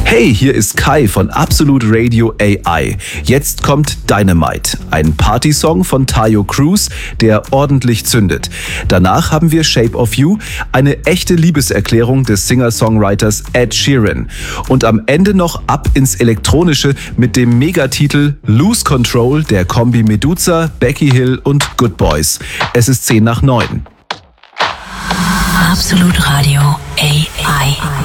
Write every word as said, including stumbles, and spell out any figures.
Hey, hier ist Kai von Absolute Radio A I. Jetzt kommt Dynamite, ein Partysong von Taio Cruz, der ordentlich zündet. Danach haben wir Shape of You, eine echte Liebeserklärung des Singer-Songwriters Ed Sheeran. Und am Ende noch ab ins Elektronische mit dem Megatitel Lose Control der Kombi Meduza, Becky Hill und Good Boys. Es ist zehn nach neun. Absolute Radio A I.